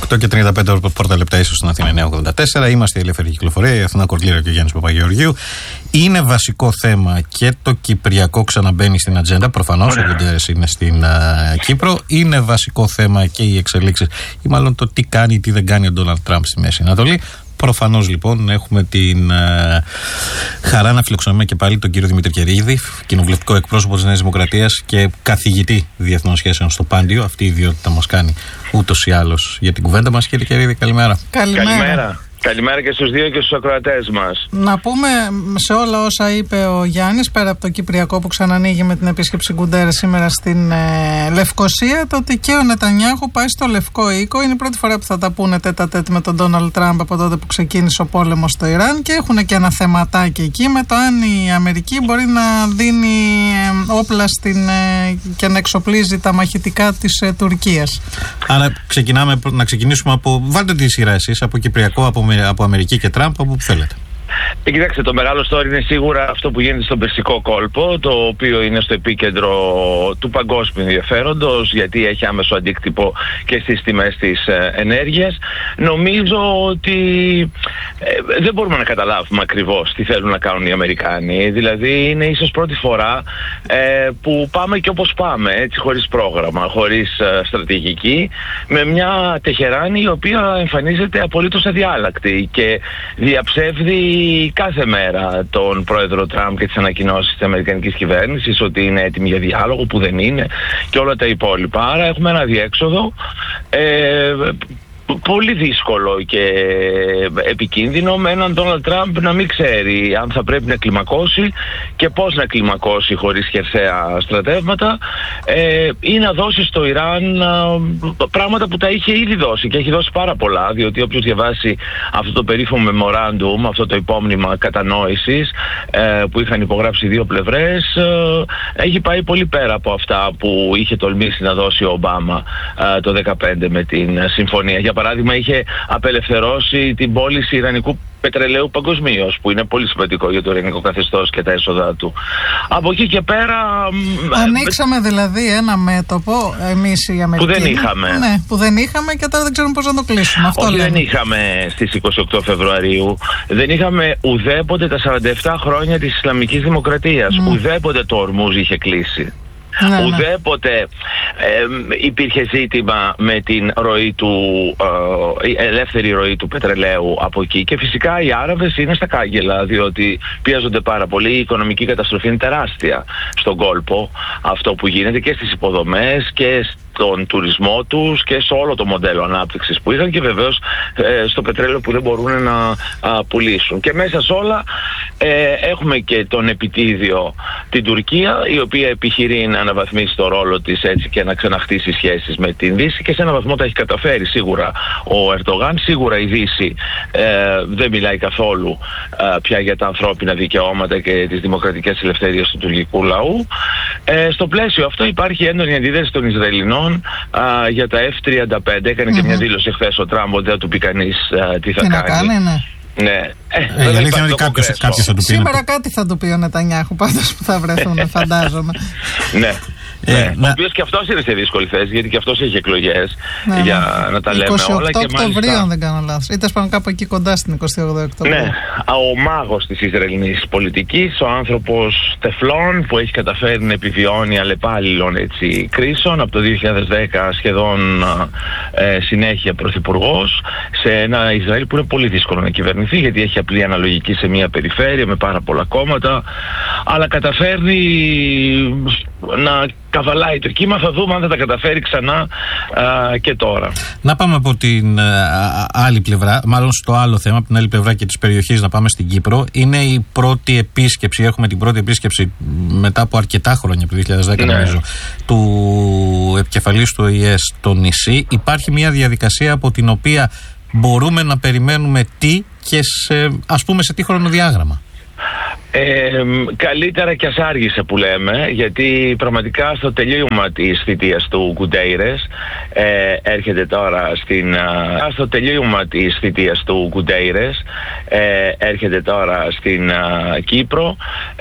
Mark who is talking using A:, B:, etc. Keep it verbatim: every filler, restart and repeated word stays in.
A: οκτώ και τριάντα πέντε πρώτα λεπτά ίσως στην Αθήνα εννιά ογδόντα τέσσερα. Είμαστε η Ελεύθερη Κυκλοφορία, η Αθηνά Κορλήρα και ο Γιάννης Παπαγεωργίου. Είναι βασικό θέμα και το Κυπριακό ξαναμπαίνει στην ατζέντα. Προφανώς ο Γκουντέρες είναι στην uh, Κύπρο. Είναι βασικό θέμα και οι εξελίξεις, ή μάλλον το τι κάνει ή τι δεν κάνει ο Ντόναλντ Τραμπ στη Μέση Ανατολή. Προφανώς λοιπόν έχουμε την uh, χαρά να φιλοξενούμε και πάλι τον κύριο Δημήτρη Κερίδη, κοινοβουλευτικό εκπρόσωπο της Νέας Δημοκρατίας και καθηγητή διεθνών σχέσεων στο Πάντιο. Αυτή η ιδιότητα μας κάνει ούτως ή άλλως για την κουβέντα μας. Κύριε Κερίδη, καλημέρα.
B: Καλημέρα.
C: Καλημέρα. Καλημέρα και στους δύο και στους ακροατές μας.
B: Να πούμε σε όλα όσα είπε ο Γιάννης, πέρα από το Κυπριακό που ξανανοίγει με την επίσκεψη Γκουντέρες σήμερα στην ε, Λευκοσία, το ότι και ο Νετανιάχου πάει στο Λευκό Οίκο. Είναι η πρώτη φορά που θα τα πούνε τέτα τέτ με τον Ντόναλντ Τραμπ από τότε που ξεκίνησε ο πόλεμος στο Ιράν, και έχουν και ένα θεματάκι εκεί με το αν η Αμερική μπορεί να δίνει ε, όπλα στην, ε, και να εξοπλίζει τα μαχητικά της ε, Τουρκίας.
A: Άρα ξεκινάμε, να ξεκινήσουμε από, βάλτε τη σειρά εσείς, από Κυπριακό, από από Αμερική και Τραμπ, από που θέλετε.
C: Ε, κοιτάξτε, το μεγάλο story είναι σίγουρα αυτό που γίνεται στον Περσικό κόλπο, το οποίο είναι στο επίκεντρο του παγκόσμιου ενδιαφέροντος, γιατί έχει άμεσο αντίκτυπο και στις τιμές της ε, ενέργειας. Νομίζω ότι ε, δεν μπορούμε να καταλάβουμε ακριβώς τι θέλουν να κάνουν οι Αμερικάνοι. Δηλαδή είναι ίσως πρώτη φορά ε, που πάμε και όπως πάμε, έτσι, χωρίς πρόγραμμα, χωρίς ε, στρατηγική, με μια Τεχεράνη η οποία εμφανίζεται απολύτως αδιάλακτη και διαψεύδει κάθε μέρα τον πρόεδρο Τραμπ και τις ανακοινώσεις της αμερικανικής κυβέρνησης ότι είναι έτοιμη για διάλογο, που δεν είναι, και όλα τα υπόλοιπα. Άρα έχουμε ένα διέξοδο ε, πολύ δύσκολο και επικίνδυνο, με έναν Ντόναλντ Τραμπ να μην ξέρει αν θα πρέπει να κλιμακώσει και πώς να κλιμακώσει χωρίς χερσαία στρατεύματα, ε, ή να δώσει στο Ιράν α, πράγματα που τα είχε ήδη δώσει, και έχει δώσει πάρα πολλά, διότι όποιος διαβάσει αυτό το περίφημο memorandum, αυτό το υπόμνημα κατανόησης ε, που είχαν υπογράψει οι δύο πλευρές, ε, έχει πάει πολύ πέρα από αυτά που είχε τολμήσει να δώσει ο Ομπάμα ε, το δύο χιλιάδες δεκαπέντε με την συμφωνία. Για παράδειγμα, είχε απελευθερώσει την πώληση ιρανικού πετρελαίου παγκοσμίως, που είναι πολύ σημαντικό για το ιρανικό καθεστώς και τα έσοδα του. Από εκεί και πέρα...
B: Ανοίξαμε δηλαδή ένα μέτωπο, εμείς οι Αμερικανοί,
C: που δεν είχαμε.
B: Ναι, που δεν είχαμε και τώρα δεν ξέρουμε πώς να το κλείσουμε. Αυτό
C: Όχι,
B: λέμε.
C: δεν είχαμε στις είκοσι οκτώ Φεβρουαρίου. Δεν είχαμε ουδέποτε τα σαράντα επτά χρόνια της Ισλαμικής Δημοκρατίας. Mm. Ουδέποτε το Ορμούζ είχε κλείσει. Ναι, ουδέποτε ε, υπήρχε ζήτημα με την ροή του, ε, ελεύθερη ροή του πετρελαίου από εκεί, και φυσικά οι Άραβες είναι στα κάγκελα, διότι πιέζονται πάρα πολύ. Η οικονομική καταστροφή είναι τεράστια στον κόλπο, αυτό που γίνεται και στις υποδομές και στον τουρισμό τους και σε όλο το μοντέλο ανάπτυξης που είχαν, και βεβαίως ε, στο πετρέλαιο που δεν μπορούν να α, πουλήσουν. Και μέσα σε όλα ε, έχουμε και τον επιτίδιο την Τουρκία, η οποία επιχειρεί να αναβαθμίσει το ρόλο της έτσι και να ξαναχτίσει σχέσεις με την Δύση, και σε έναν βαθμό τα έχει καταφέρει σίγουρα ο Ερντογάν. Σίγουρα η Δύση ε, δεν μιλάει καθόλου ε, πια για τα ανθρώπινα δικαιώματα και τις δημοκρατικές ελευθερίες του τουρκικού λαού. Ε, στο πλαίσιο αυτό υπάρχει έντονη αντίδραση των Ισραηλινών α, για τα εφ τριάντα πέντε. Έκανε mm-hmm. και μια δήλωση χθες ο Τραμπ ότι δεν του πει κανείς α, τι θα
B: τι
C: κάνει.
B: Να κάνει, ναι.
C: Ναι. Ε,
A: ε, η αλήθεια είναι ότι κάποιος, κάποιος θα του πει.
B: Σήμερα κάτι θα του πει ο Νετανιάχου πάντως που θα βρεθούν, φαντάζομαι.
C: Ναι.
A: Ε,
C: ναι.
A: να...
C: Ο οποίος και αυτός είναι σε δύσκολη θέση, γιατί και αυτός έχει εκλογές, ναι, για ναι. να τα λέμε όλα.
B: είκοσι οκτώ Οκτωβρίου, αν δεν κάνω λάθος. Είτε πάνω κάπου εκεί κοντά στην εικοστή όγδοη Οκτωβρίου.
C: Ναι, ο μάγος της Ισραηλινής πολιτικής, ο άνθρωπος τεφλών που έχει καταφέρει να επιβιώνει αλλεπάλληλων έτσι κρίσεων, από το δύο χιλιάδες δέκα σχεδόν ε, συνέχεια πρωθυπουργός, σε ένα Ισραήλ που είναι πολύ δύσκολο να κυβερνηθεί, γιατί έχει απλή αναλογική σε μια περιφέρεια με πάρα πολλά κόμματα, αλλά καταφέρνει να καβαλάει το κύμα. Θα δούμε αν θα τα καταφέρει ξανά α, και τώρα.
A: Να πάμε από την α, άλλη πλευρά, μάλλον στο άλλο θέμα, από την άλλη πλευρά και της περιοχής, να πάμε στην Κύπρο. Είναι η πρώτη επίσκεψη, έχουμε την πρώτη επίσκεψη μετά από αρκετά χρόνια, από το δύο χιλιάδες δέκα ναι. νομίζω, του επικεφαλής του Ο Η Ε στο νησί. Υπάρχει μια διαδικασία από την οποία μπορούμε να περιμένουμε τι και σε, ας πούμε σε τι χρονοδιάγραμμα.
C: Ε, καλύτερα κι ας άργησε που λέμε, γιατί πραγματικά στο τελείωμα της θητείας του Γκουντέρες ε, έρχεται τώρα στην α, στο τελείωμα της θητείας του Γκουντέρες ε, έρχεται τώρα στην α, Κύπρο.